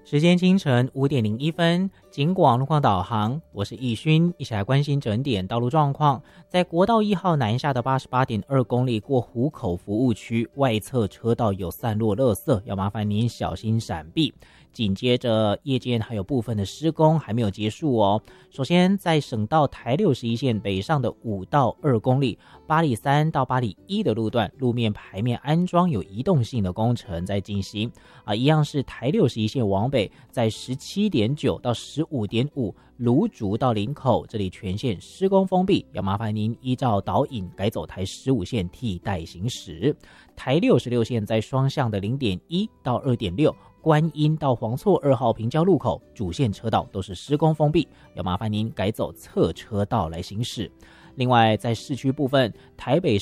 时间清晨5:01，警广路况导航，我是易勋，一起来关心整点道路状况。在国道1号南下的88.2公里过湖口服务区外侧车道有散落垃圾，要麻烦您小心闪避。紧接着夜间还有部分的施工还没有结束哦。首先在省道台61线北上的5到2公里8里3到8里1的路段，路面排面安装有移动性的工程在进行一样是台61线往北，在17.9到15.5芦竹到林口这里全线施工封闭，要麻烦您依照导引改走台15线替代行驶。台66线在双向的0.1到2.6观音到黄厝2号平交路口主线车道都是施工封闭，要麻烦您改走侧车道来行驶。另外在市区部分，台北